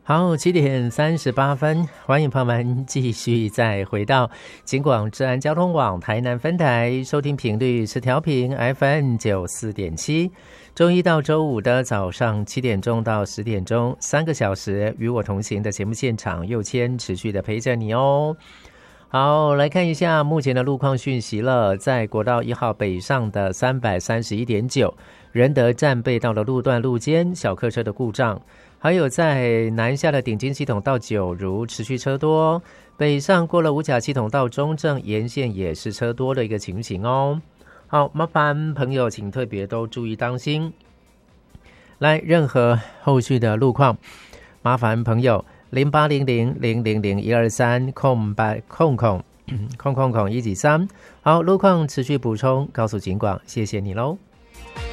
好，7:38，欢迎朋友们继续再回到警广治安交通网台南分台，收听频率是调频 FM94.7，周一到周五的早上7点钟到10点钟，3个小时与我同行的节目现场，佑谦持续的陪着你哦。好，来看一下目前的路况讯息了。在国道1号北上的 331.9 仁德站被道的路段路肩小客车的故障，还有在南下的顶金系统道九如持续车多，北上过了五甲系统道中正沿线也是车多的一个情形哦。好，麻烦朋友请特别都注意当心。来，任何后续的路况，麻烦朋友0800000123空193。好，路况持续补充，告诉警广，谢谢你喽。